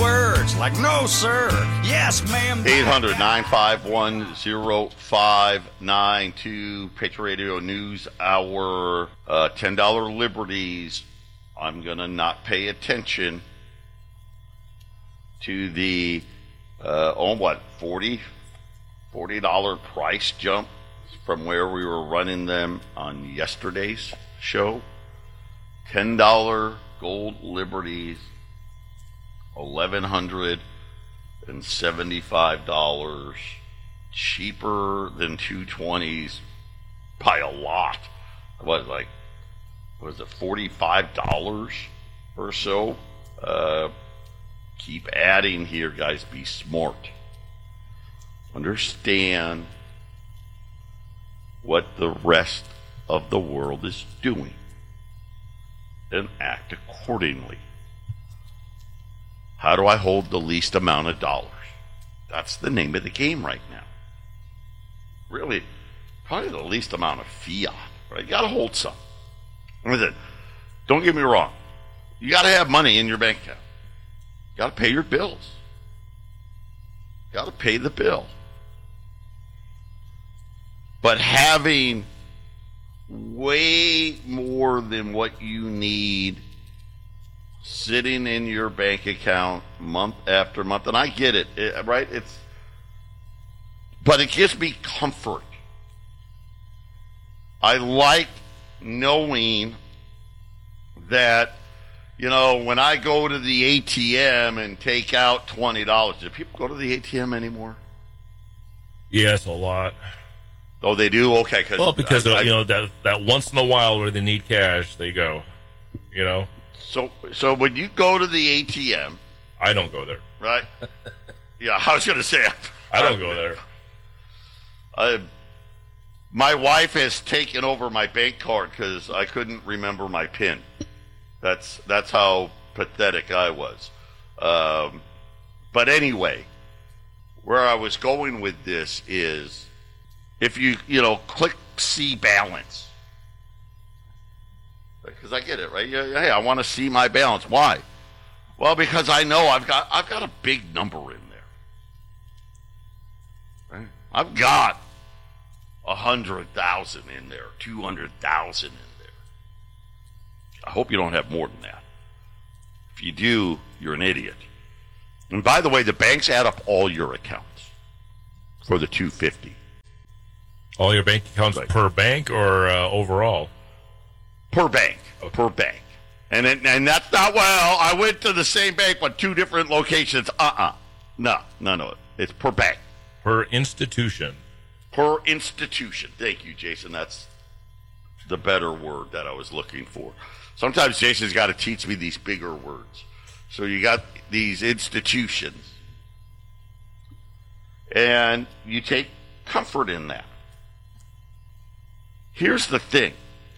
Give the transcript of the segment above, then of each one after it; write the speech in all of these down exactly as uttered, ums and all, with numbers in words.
words like no, sir, yes, ma'am. eight hundred, nine five one, oh five nine two, Patriot Radio News Hour, uh, ten dollar liberties. I'm going to not pay attention to the, uh, oh, what, forty dollars forty dollars price jump from where we were running them on yesterday's show. ten dollar gold liberties, eleven hundred seventy-five dollars, cheaper than two twenties by a lot. What, like, was it forty-five dollars or so? Uh, keep adding here, guys. Be smart. Understand what the rest of the world is doing and act accordingly. How do I hold the least amount of dollars? That's the name of the game right now. Really, probably the least amount of fiat, right? You got to hold some. Listen, don't get me wrong. You got to have money in your bank account. You got to pay your bills. You got to pay the bill. But having way more than what you need sitting in your bank account month after month, and I get it, it right? It's, but it gives me comfort. I like knowing that, you know, when I go to the A T M and take out twenty dollars, do people go to the A T M anymore? Yes, a lot. Oh, they do? Okay. Cause well, because, I, uh, I, you know, that that once in a while where they need cash, they go, you know. So so when you go to the A T M. I don't go there. Right? Yeah, I was going to say. I don't go there. I, my wife has taken over my bank card because I couldn't remember my PIN. That's, that's how pathetic I was. Um, but anyway, where I was going with this is, if you, you know, click see balance. Because I get it, right? Hey, I want to see my balance. Why? Well, because I know I've got I've got a big number in there. Right? I've got a hundred thousand in there, two hundred thousand in there. I hope you don't have more than that. If you do, you're an idiot. And by the way, the banks add up all your accounts for the two hundred fifty dollars. All your bank accounts right. Per bank or uh, overall? Per bank. Okay. Per bank. And it, and that's not, well, I went to the same bank but two different locations. Uh-uh. No, no, no. It's per bank. Per institution. Per institution. Thank you, Jason. That's the better word that I was looking for. Sometimes Jason's got to teach me these bigger words. So you got these institutions. And you take comfort in that. Here's the thing.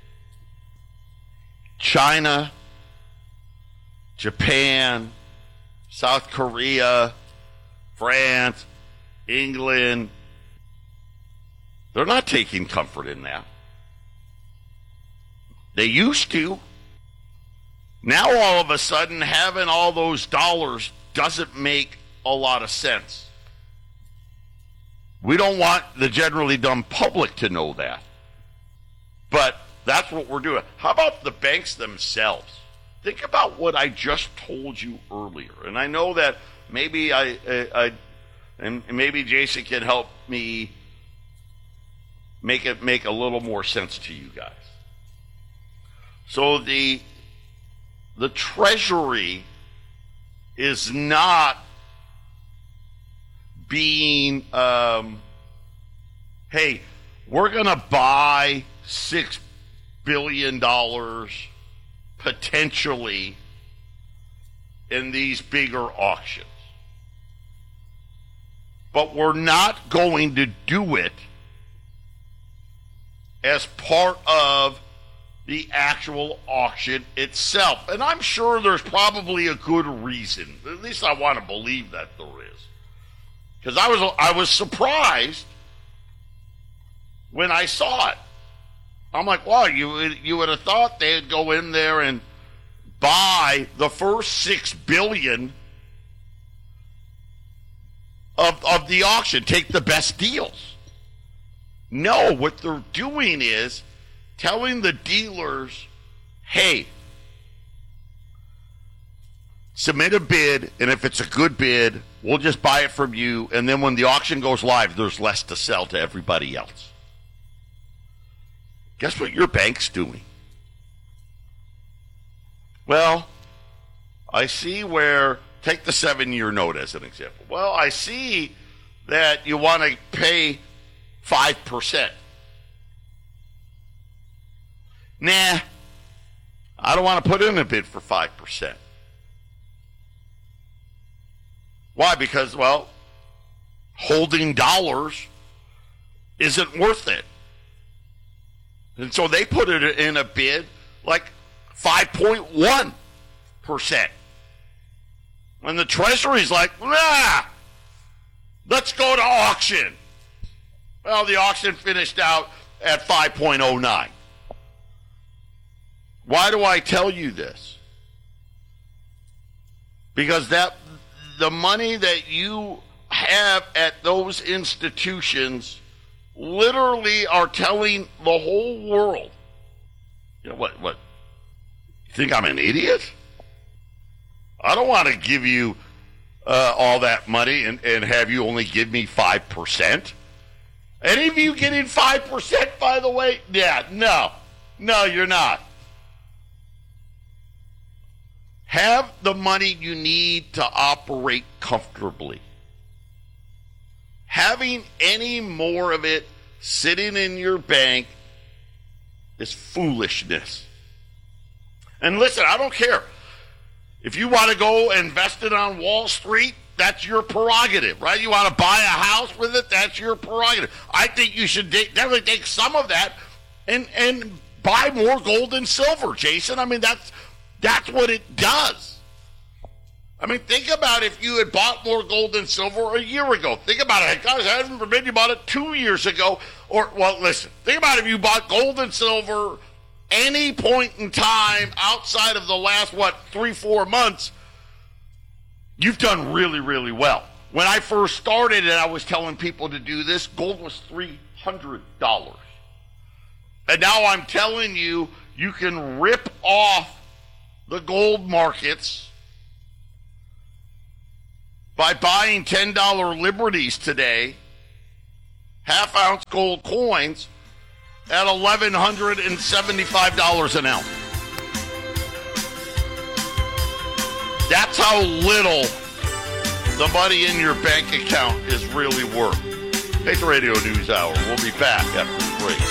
China, Japan, South Korea, France, England, they're not taking comfort in that. They used to. Now all of a sudden having all those dollars doesn't make a lot of sense. We don't want the generally dumb public to know that. But that's what we're doing. How about the banks themselves? Think about what I just told you earlier. And I know that maybe I, I, I and maybe Jason can help me make it make a little more sense to you guys. So the the Treasury is not being, um, hey, we're going to buy six billion dollars potentially in these bigger auctions. But we're not going to do it as part of the actual auction itself. And I'm sure there's probably a good reason. At least I want to believe that there is. Because I was I was surprised when I saw it. I'm like, wow, you would, you would have thought they'd go in there and buy the first six billion of, of the auction. Take the best deals. No, what they're doing is telling the dealers, hey, submit a bid, and if it's a good bid, we'll just buy it from you, and then when the auction goes live, there's less to sell to everybody else. Guess what your bank's doing? Well, I see where, take the seven-year note as an example. Well, I see that you want to pay five percent. Nah, I don't want to put in a bid for five percent. Why? Because, well, holding dollars isn't worth it. And so they put it in a bid like five point one percent. When the Treasury's like, nah, let's go to auction. Well, the auction finished out at five point oh nine. Why do I tell you this? Because that the money that you have at those institutions literally are telling the whole world, you know what, what, you think I'm an idiot? I don't want to give you uh, all that money and, and have you only give me five percent. Any of you getting five percent, by the way? Yeah, no. No, you're not. Have the money you need to operate comfortably. Having any more of it sitting in your bank is foolishness. And listen, I don't care. If you want to go invest it on Wall Street, that's your prerogative, right? You want to buy a house with it, that's your prerogative. I think you should definitely take some of that and and buy more gold and silver, Jason. I mean, that's that's what it does. I mean, think about if you had bought more gold and silver a year ago. Think about it. Guys, heaven forbid you bought it two years ago. Or, well, listen, think about if you bought gold and silver any point in time outside of the last, what, three, four months. You've done really, really well. When I first started and I was telling people to do this, gold was three hundred dollars. And now I'm telling you, you can rip off the gold markets by buying ten dollar Liberties today, half ounce gold coins, at eleven seventy-five dollars an ounce. That's how little the money in your bank account is really worth. Patriot Radio News Hour. We'll be back after the break.